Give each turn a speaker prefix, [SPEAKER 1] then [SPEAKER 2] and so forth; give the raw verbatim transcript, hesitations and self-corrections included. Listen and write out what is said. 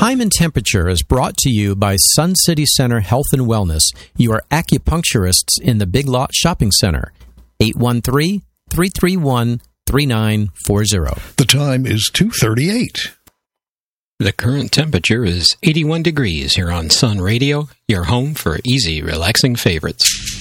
[SPEAKER 1] Time and Temperature is brought to you by Sun City Center Health and Wellness, your acupuncturists in the Big Lot Shopping Center. eight one three, three three one, three nine four zero.
[SPEAKER 2] The time is two thirty-eight.
[SPEAKER 3] The current temperature is eighty-one degrees here on Sun Radio, your home for easy, relaxing favorites.